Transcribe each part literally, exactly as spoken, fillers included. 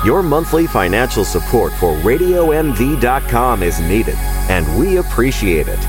Your monthly financial support for radio m v dot com is needed, and we appreciate it.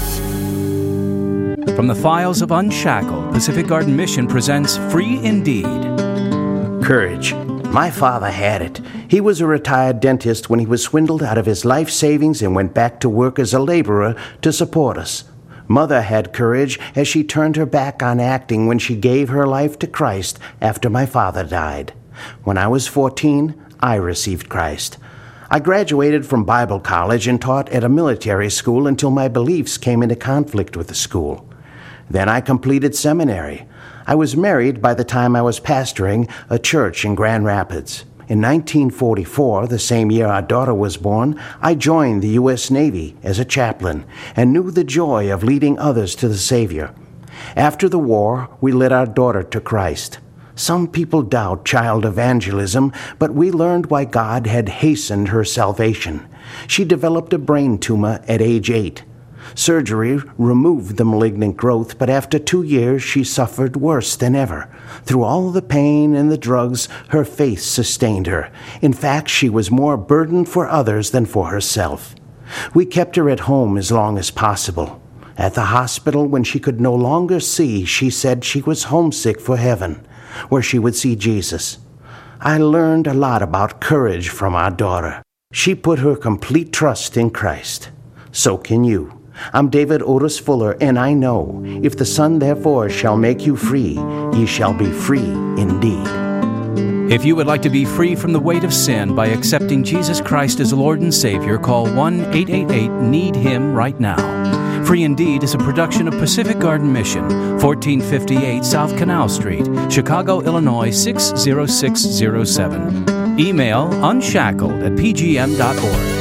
From the files of Unshackled, Pacific Garden Mission presents Free Indeed. Courage. My father had it. He was a retired dentist when he was swindled out of his life savings and went back to work as a laborer to support us. Mother had courage as she turned her back on acting when she gave her life to Christ after my father died. When I was fourteen, I received Christ. I graduated from Bible college and taught at a military school until my beliefs came into conflict with the school. Then I completed seminary. I was married by the time I was pastoring a church in Grand Rapids. In nineteen forty-four, the same year our daughter was born, I joined the U S Navy as a chaplain and knew the joy of leading others to the Savior. After the war, we led our daughter to Christ. Some people doubt child evangelism, but we learned why God had hastened her salvation. She developed a brain tumor at age eight. Surgery removed the malignant growth, but after two years she suffered worse than ever. Through all the pain and the drugs, her faith sustained her. In fact, she was more burdened for others than for herself. We kept her at home as long as possible. At the hospital, when she could no longer see, she said she was homesick for heaven, where she would see Jesus. I learned a lot about courage from our daughter. She put her complete trust in Christ. So can you. I'm David Otis Fuller, and I know, if the Son therefore shall make you free, ye shall be free indeed. If you would like to be free from the weight of sin by accepting Jesus Christ as Lord and Savior, call one eight eight eight need him right now. Free Indeed is a production of Pacific Garden Mission, fourteen fifty-eight South Canal Street, Chicago, Illinois six zero six zero seven. Email unshackled at p g m dot org.